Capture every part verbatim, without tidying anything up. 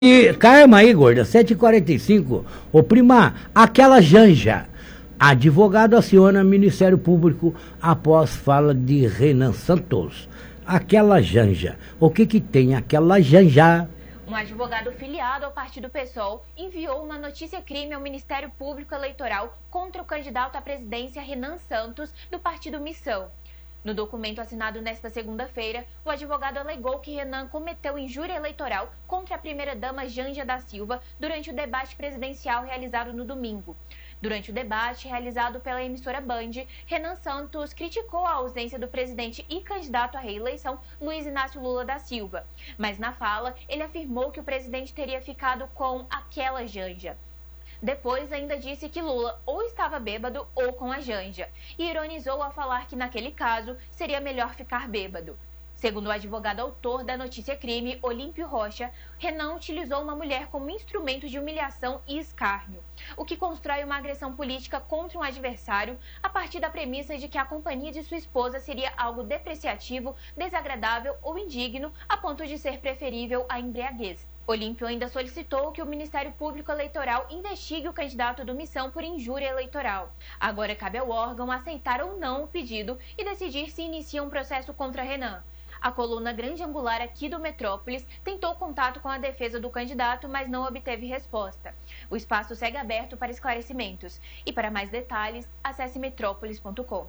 E, calma aí, gorda, sete e quarenta e cinco. Ô, prima, aquela Janja. Advogado aciona Ministério Público após fala de Renan Santos. Aquela Janja. O que que tem aquela Janja? Um advogado filiado ao partido PSOL enviou uma notícia-crime ao Ministério Público Eleitoral contra o candidato à presidência Renan Santos, do partido Missão. No documento assinado nesta segunda-feira, o advogado alegou que Renan cometeu injúria eleitoral contra a primeira-dama Janja da Silva durante o debate presidencial realizado no domingo. Durante o debate realizado pela emissora Band, Renan Santos criticou a ausência do presidente e candidato à reeleição, Luiz Inácio Lula da Silva. Mas na fala, ele afirmou que o presidente teria ficado com aquela Janja. Depois ainda disse que Lula ou estava bêbado ou com a Janja, e ironizou ao falar que naquele caso seria melhor ficar bêbado. Segundo o advogado autor da notícia-crime, Olímpio Rocha, Renan utilizou uma mulher como instrumento de humilhação e escárnio, o que constrói uma agressão política contra um adversário a partir da premissa de que a companhia de sua esposa seria algo depreciativo, desagradável ou indigno, a ponto de ser preferível à embriaguez. Olímpio ainda solicitou que o Ministério Público Eleitoral investigue o candidato do Missão por injúria eleitoral. Agora cabe ao órgão aceitar ou não o pedido e decidir se inicia um processo contra Renan. A coluna Grande Angular aqui do Metrópolis tentou contato com a defesa do candidato, mas não obteve resposta. O espaço segue aberto para esclarecimentos. E para mais detalhes, acesse metrópolis ponto com.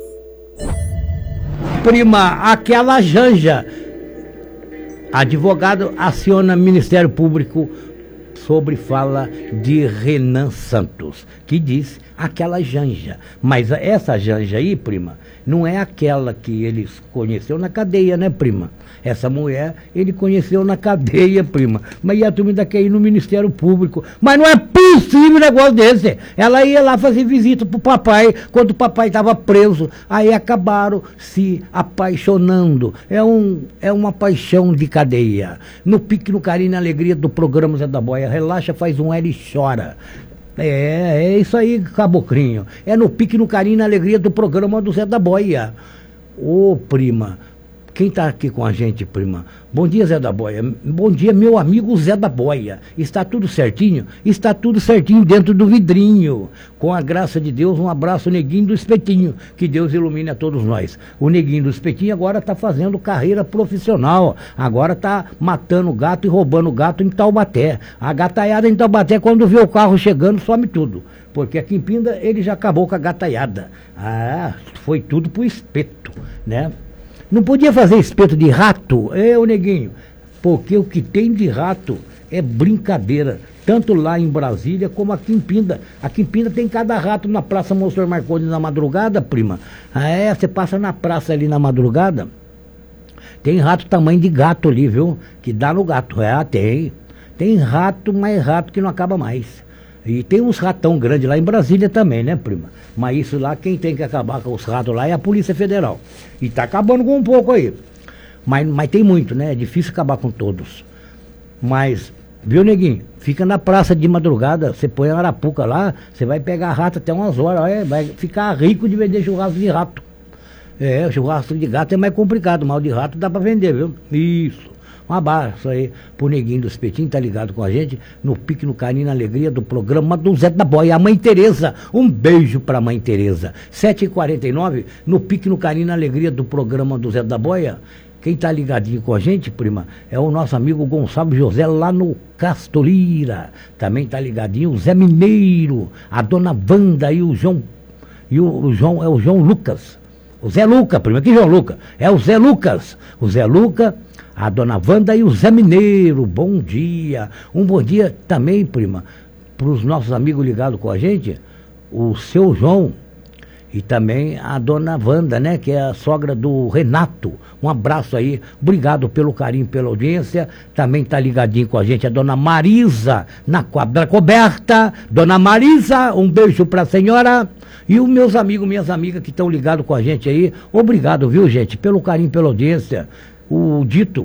Prima, aquela Janja. Advogado aciona Ministério Público sobre fala de Renan Santos, que diz aquela Janja. Mas essa Janja aí, prima, não é aquela que ele conheceu na cadeia, né, prima? Essa mulher ele conheceu na cadeia, prima. Mas e a turma ainda quer ir no Ministério Público. Mas não é possível um negócio desse. Ela ia lá fazer visita pro papai, quando o papai estava preso. Aí acabaram se apaixonando. É, um, é uma paixão de cadeia. No pique, no carinho, na alegria do programa Zé da Boia. Relaxa, faz um L e chora. É, é isso aí, cabocrinho. É no pique, no carinho, na alegria do programa do Zé da Boia. Ô, prima, quem tá aqui com a gente, prima? Bom dia, Zé da Boia. Bom dia, meu amigo Zé da Boia. Está tudo certinho? Está tudo certinho dentro do vidrinho. Com a graça de Deus, um abraço, Neguinho do Espetinho. Que Deus ilumine a todos nós. O Neguinho do Espetinho agora está fazendo carreira profissional. Agora está matando gato e roubando gato em Taubaté. A gataiada em Taubaté, quando vê o carro chegando, some tudo. Porque aqui em Pinda ele já acabou com a gataiada. Ah, foi tudo pro espeto, né? Não podia fazer espeto de rato, é, ô Neguinho, porque o que tem de rato é brincadeira, tanto lá em Brasília como aqui em Pinda. Aqui em Pinda tem cada rato na Praça Monsenhor Marconi na madrugada, prima. Ah, é, você passa na praça ali na madrugada, tem rato tamanho de gato ali, viu? Que dá no gato, é, tem. Tem rato, mais rato que não acaba mais. E tem uns ratão grandes lá em Brasília também, né, prima? Mas isso lá, quem tem que acabar com os ratos lá é a Polícia Federal. E tá acabando com um pouco aí. Mas, mas tem muito, né? É difícil acabar com todos. Mas, viu, Neguinho? Fica na praça de madrugada, você põe a arapuca lá, você vai pegar rato até umas horas, olha, vai ficar rico de vender churrasco de rato. É, churrasco de gato é mais complicado, mal de rato dá pra vender, viu? Isso. Um abraço aí pro Neguinho do Espetinho, tá ligado com a gente no pique, no carinho, na alegria do programa do Zé da Boia. A Mãe Tereza, um beijo pra Mãe Tereza. sete e quarenta e nove, no pique, no carinho, na alegria do programa do Zé da Boia. Quem tá ligadinho com a gente, prima, é o nosso amigo Gonçalo José lá no Castorira. Também tá ligadinho o Zé Mineiro, a dona Wanda e o João, e o, o João, é o João Lucas. O Zé Luca, prima, que João Luca? É o Zé Lucas. O Zé Luca, a dona Wanda e o Zé Mineiro. Bom dia. Um bom dia também, prima, para os nossos amigos ligados com a gente, o seu João e também a dona Wanda, né, que é a sogra do Renato. Um abraço aí, obrigado pelo carinho, pela audiência. Também tá ligadinho com a gente a dona Marisa, na quadra coberta. Dona Marisa, um beijo pra senhora. E os meus amigos, minhas amigas que estão ligados com a gente aí, obrigado, viu, gente, pelo carinho, pela audiência. O Dito,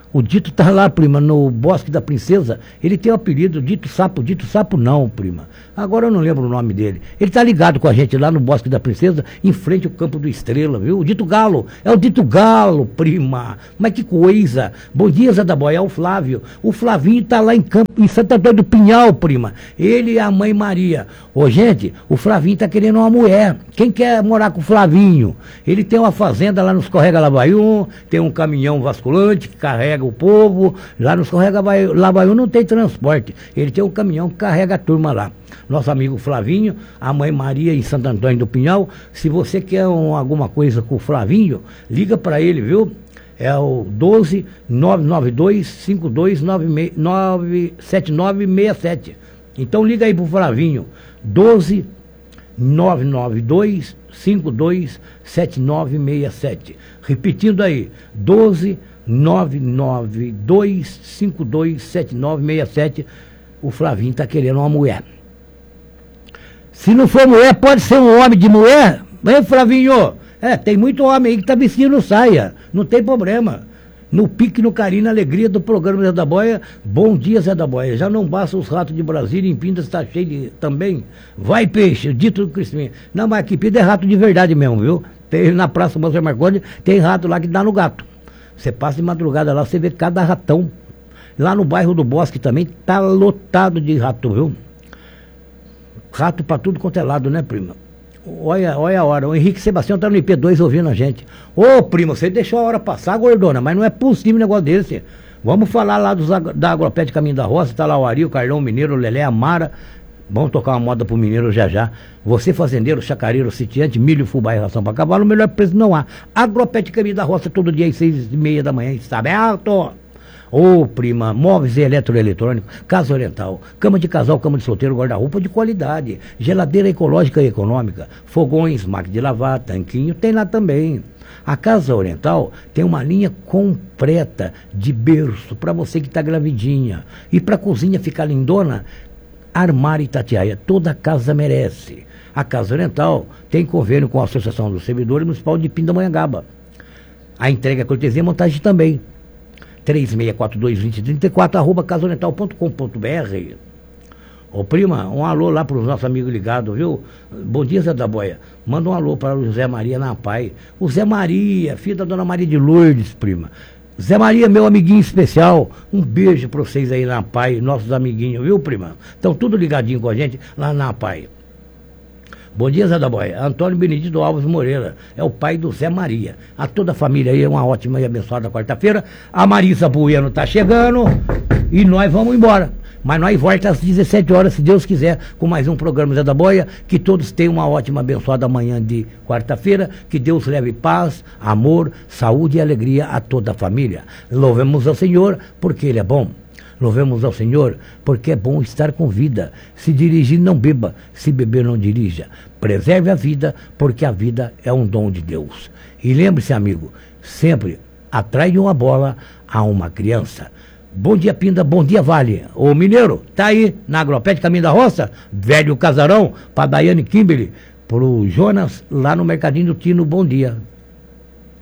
O Dito tá lá, prima, no Bosque da Princesa. Ele tem o apelido Dito Sapo. Dito Sapo não, prima. Agora eu não lembro o nome dele. Ele tá ligado com a gente lá no Bosque da Princesa, em frente ao Campo do Estrela, viu? O Dito Galo. É o Dito Galo, prima. Mas que coisa. Bom dia, Zé da Boia. É o Flávio. O Flavinho tá lá em Campo, em Santo Antônio do Pinhal, prima. Ele e a mãe Maria. Ô, gente, o Flavinho tá querendo uma mulher. Quem quer morar com o Flavinho? Ele tem uma fazenda lá no Escorrega Labaiú, tem um caminhão vasculante que carrega o povo. Lá no Escorrega Labaiú não tem transporte. Ele tem um caminhão que carrega a turma lá. Nosso amigo Flavinho, a mãe Maria em Santo Antônio do Pinhal. Se você quer um, alguma coisa com o Flavinho, liga para ele, viu? É o doze, nove nove dois, cinco dois nove sete nove seis sete. Então liga aí pro Flavinho. doze, nove nove dois, cinco dois sete nove seis sete. Repetindo aí, doze, nove nove dois, cinco dois sete nove seis sete. O Flavinho tá querendo uma mulher. Se não for mulher, pode ser um homem de mulher? Vem, Flavinho. É, tem muito homem aí que tá vestindo saia. Não tem problema. No pique, no carinho, na alegria do programa Zé da Boia. Bom dia, Zé da Boia. Já não basta os ratos de Brasília, em Pindas está cheio de, também. Vai, peixe, dito do Crispim. Não, mas aqui Pindas é rato de verdade mesmo, viu? Tem na Praça Moça Marconi, tem rato lá que dá no gato. Você passa de madrugada lá, você vê cada ratão. Lá no bairro do Bosque também tá lotado de rato, viu? Rato pra tudo quanto é lado, né, prima? Olha, olha a hora. O Henrique Sebastião tá no I P dois ouvindo a gente. Ô, prima, você deixou a hora passar, gordona, mas não é possível um negócio desse. Vamos falar lá dos, da Agropet Caminho da Roça. Tá lá o Ari, o Carlão, o Mineiro, o Lelé, a Mara. Vamos tocar uma moda pro Mineiro já já. Você, fazendeiro, chacareiro, sitiante, milho, fubá e ração para cavalo, o melhor preço não há. Agropet Caminho da Roça, todo dia às seis e meia da manhã, está aberto. Ô, prima, móveis e eletroeletrônicos, casa oriental, cama de casal, cama de solteiro, guarda-roupa de qualidade, geladeira ecológica e econômica, fogões, máquina de lavar, tanquinho, tem lá também. A Casa Oriental tem uma linha completa de berço para você que está gravidinha. E para a cozinha ficar lindona, Armário Itatiaia, toda casa merece. A Casa Oriental tem convênio com a Associação dos Servidores Municipal de Pindamonhangaba. A entrega, cortesia e montagem também. três seis quatro dois, dois zero três quatro, arroba casa oriental ponto com ponto b r. Ô, prima, um alô lá para os nossos amigos ligados, viu? Bom dia, Zé da Boia. Manda um alô para o Zé Maria na Pai. O Zé Maria, filho da Dona Maria de Lourdes, prima. Zé Maria, meu amiguinho especial. Um beijo para vocês aí na Pai, nossos amiguinhos, viu, prima? Estão tudo ligadinho com a gente lá na Pai. Bom dia, Zé da Boia. Antônio Benedito Alves Moreira é o pai do Zé Maria. A toda a família aí, uma ótima e abençoada quarta-feira. A Marisa Bueno tá chegando e nós vamos embora. Mas nós voltamos às dezessete horas, se Deus quiser, com mais um programa Zé da Boia. Que todos tenham uma ótima, abençoada manhã de quarta-feira. Que Deus leve paz, amor, saúde e alegria a toda a família. Louvemos ao Senhor, porque Ele é bom. Louvemos ao Senhor, porque é bom estar com vida. Se dirigir, não beba. Se beber, não dirija. Preserve a vida, porque a vida é um dom de Deus. E lembre-se, amigo, sempre atrás de uma bola há uma criança. Bom dia, Pinda, bom dia, Vale. Ô, Mineiro, tá aí na Agropet Caminho da Roça, velho casarão, pra Daiane Kimberly, pro Jonas, lá no Mercadinho do Tino, bom dia.